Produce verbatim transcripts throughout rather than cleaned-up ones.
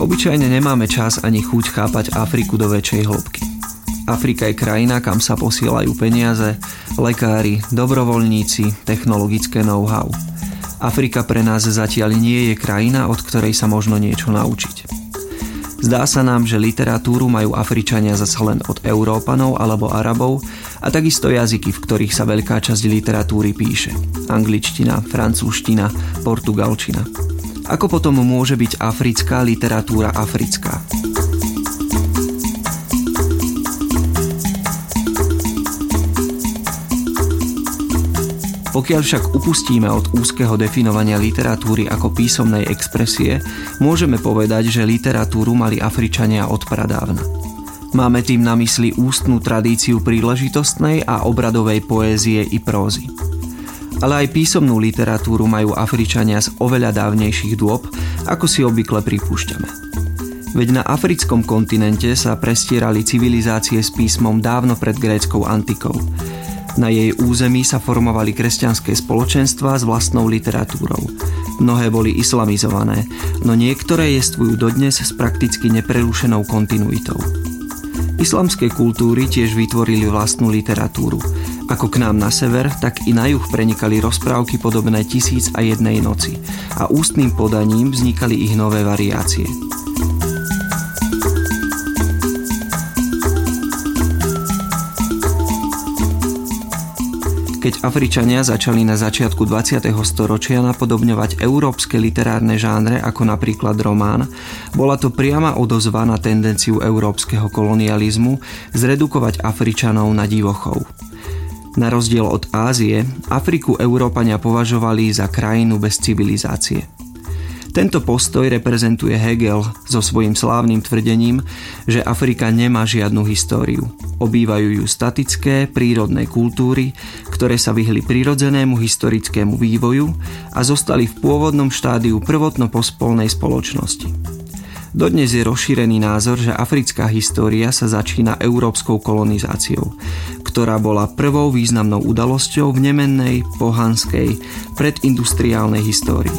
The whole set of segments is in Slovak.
Obyčajne nemáme čas ani chuť chápať Afriku do väčšej hĺbky. Afrika je krajina, kam sa posielajú peniaze, lekári, dobrovoľníci, technologické know-how. Afrika pre nás zatiaľ nie je krajina, od ktorej sa možno niečo naučiť. Zdá sa nám, že literatúru majú Afričania zase len od Európanov alebo Arabov a takisto jazyky, v ktorých sa veľká časť literatúry píše. Angličtina, francúzština, portugalčina. Ako potom môže byť africká literatúra africká? Pokiaľ však upustíme od úzkeho definovania literatúry ako písomnej expresie, môžeme povedať, že literatúru mali Afričania od pradávna. Máme tým na mysli ústnu tradíciu príležitostnej a obradovej poézie i prózy. Ale aj písomnú literatúru majú Afričania z oveľa dávnejších dôb, ako si obvykle pripúšťame. Veď na africkom kontinente sa prestierali civilizácie s písmom dávno pred gréckou antikou. Na jej území sa formovali kresťanské spoločenstvá s vlastnou literatúrou. Mnohé boli islamizované, no niektoré jestvujú dodnes s prakticky neprerušenou kontinuitou. Islamské kultúry tiež vytvorili vlastnú literatúru. Ako k nám na sever, tak i na juh prenikali rozprávky podobné Tisíc a jednej noci a ústnym podaním vznikali ich nové variácie. Keď Afričania začali na začiatku dvadsiateho storočia napodobňovať európske literárne žánre ako napríklad román, bola to priama odozva na tendenciu európskeho kolonializmu zredukovať Afričanov na divochov. Na rozdiel od Ázie, Afriku Európania považovali za krajinu bez civilizácie. Tento postoj reprezentuje Hegel so svojím slávnym tvrdením, že Afrika nemá žiadnu históriu. Obývajú ju statické, prírodné kultúry, ktoré sa vyhli prirodzenému historickému vývoju a zostali v pôvodnom štádiu prvotno-pospolnej spoločnosti. Dodnes je rozšírený názor, že africká história sa začína európskou kolonizáciou, ktorá bola prvou významnou udalosťou v nemennej, pohanskej, predindustriálnej histórii.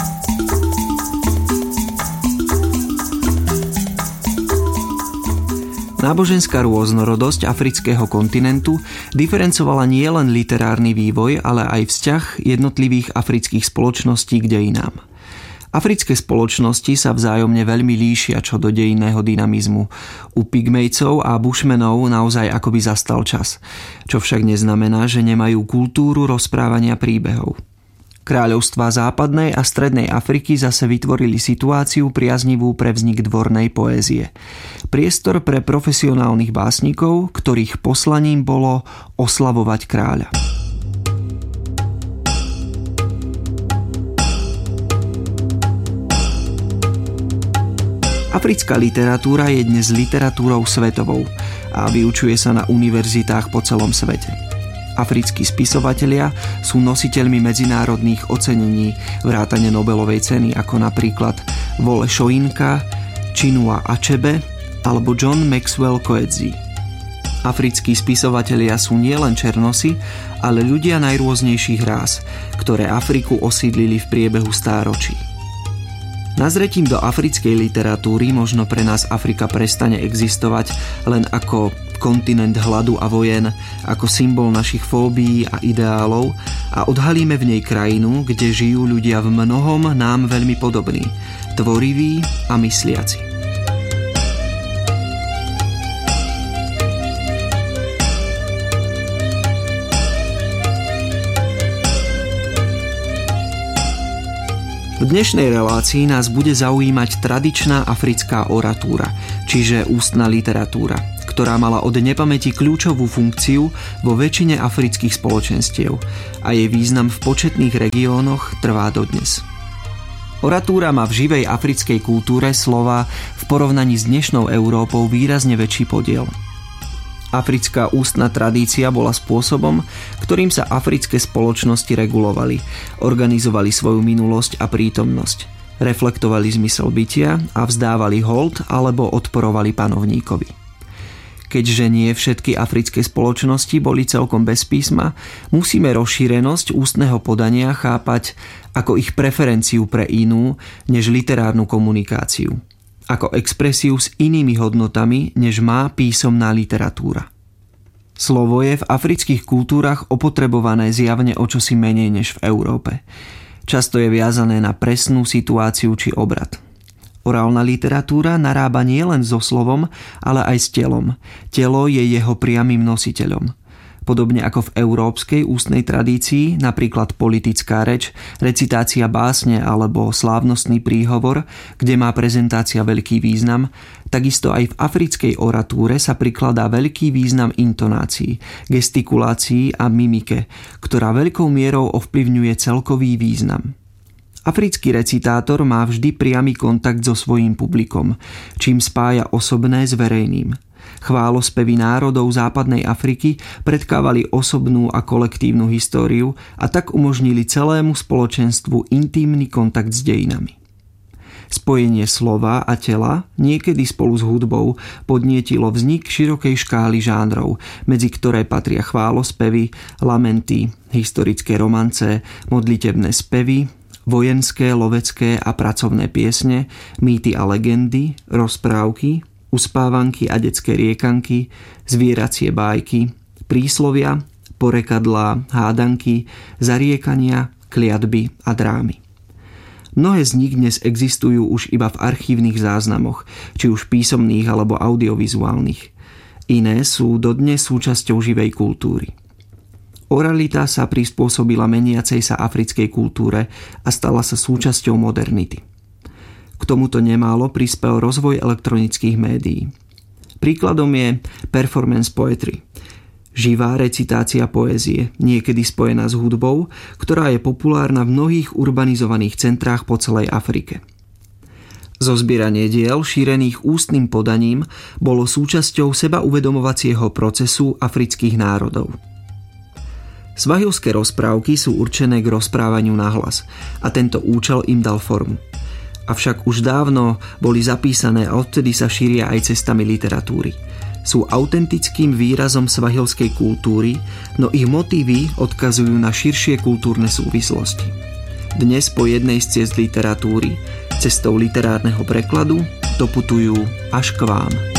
Náboženská rôznorodosť afrického kontinentu diferencovala nielen literárny vývoj, ale aj vzťah jednotlivých afrických spoločností k dejinám. Africké spoločnosti sa vzájomne veľmi líšia čo do dejinného dynamizmu. U pygmejcov a bushmenov naozaj akoby zastal čas, čo však neznamená, že nemajú kultúru rozprávania príbehov. Kráľovstvá západnej a strednej Afriky zase vytvorili situáciu priaznivú pre vznik dvornej poézie. Priestor pre profesionálnych básnikov, ktorých poslaním bolo oslavovať kráľa. Africká literatúra je dnes literatúrou svetovou a vyučuje sa na univerzitách po celom svete. Africkí spisovatelia sú nositeľmi medzinárodných ocenení vrátane Nobelovej ceny ako napríklad Wole Soyinka, Chinua Achebe alebo John Maxwell Coetzee. Africkí spisovatelia sú nielen černosi, ale ľudia najrôznejších rás, ktoré Afriku osídlili v priebehu stáročí. Nazretím do africkej literatúry možno pre nás Afrika prestane existovať len ako kontinent hladu a vojen, ako symbol našich fóbií a ideálov a odhalíme v nej krajinu, kde žijú ľudia v mnohom nám veľmi podobní, tvoriví a mysliaci. V dnešnej relácii nás bude zaujímať tradičná africká oratúra, čiže ústna literatúra, ktorá mala od nepamäti kľúčovú funkciu vo väčšine afrických spoločenstiev a jej význam v početných regiónoch trvá dodnes. Oratúra má v živej africkej kultúre slova v porovnaní s dnešnou Európou výrazne väčší podiel. Africká ústna tradícia bola spôsobom, ktorým sa africké spoločnosti regulovali, organizovali svoju minulosť a prítomnosť, reflektovali zmysel bytia a vzdávali hold alebo odporovali panovníkovi. Keďže nie všetky africké spoločnosti boli celkom bez písma, musíme rozšírenosť ústneho podania chápať ako ich preferenciu pre inú než literárnu komunikáciu. ako expresiu s inými hodnotami, než má písomná literatúra. Slovo je v afrických kultúrach opotrebované zjavne o čosi menej než v Európe. Často je viazané na presnú situáciu či obrad. Orálna literatúra narába nielen so slovom, ale aj s telom. Telo je jeho priamym nositeľom. Podobne ako v európskej ústnej tradícii, napríklad politická reč, recitácia básne alebo slávnostný príhovor, kde má prezentácia veľký význam, takisto aj v africkej oratúre sa prikladá veľký význam intonácií, gestikulácií a mimike, ktorá veľkou mierou ovplyvňuje celkový význam. Africký recitátor má vždy priamy kontakt so svojím publikom, čím spája osobné s verejným. Chválospevy národov západnej Afriky predkávali osobnú a kolektívnu históriu a tak umožnili celému spoločenstvu intímny kontakt s dejinami. Spojenie slova a tela, niekedy spolu s hudbou, podnietilo vznik širokej škály žánrov, medzi ktoré patria chválospevy, lamenty, historické romance, modlitebné spevy, vojenské, lovecké a pracovné piesne, mýty a legendy, rozprávky, uspávanky a detské riekanky, zvieracie bájky, príslovia, porekadlá, hádanky, zariekania, kliatby a drámy. Mnohé z nich dnes existujú už iba v archívnych záznamoch, či už písomných alebo audiovizuálnych. Iné sú dodnes súčasťou živej kultúry. Oralita sa prispôsobila meniacej sa africkej kultúre a stala sa súčasťou modernity. K tomuto nemálo prispel rozvoj elektronických médií. Príkladom je performance poetry, živá recitácia poézie, niekedy spojená s hudbou, ktorá je populárna v mnohých urbanizovaných centrách po celej Afrike. Zozbieranie diel šírených ústnym podaním bolo súčasťou seba uvedomovacieho procesu afrických národov. Svahilské rozprávky sú určené k rozprávaniu nahlas a tento účel im dal formu. Avšak už dávno boli zapísané a odtedy sa šíria aj cestami literatúry. Sú autentickým výrazom svahilskej kultúry, no ich motívy odkazujú na širšie kultúrne súvislosti. Dnes po jednej z ciest literatúry, cestou literárneho prekladu, doputujú až k vám.